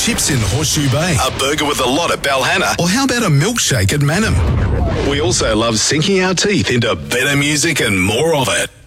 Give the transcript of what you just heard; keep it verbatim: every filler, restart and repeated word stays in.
chips in Horseshoe Bay, A burger with a lot at Balhanna. or how about a milkshake at Manham? We also love sinking our teeth into better music and more of it.